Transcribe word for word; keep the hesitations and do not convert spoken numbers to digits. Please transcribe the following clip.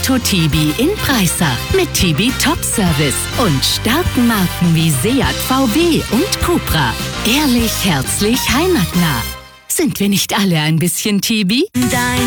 Auto Tibi in Breisach mit Tibi Top Service und starken Marken wie Seat, V W und Cupra. Ehrlich, herzlich, heimatnah. Sind wir nicht alle ein bisschen Tibi? Dein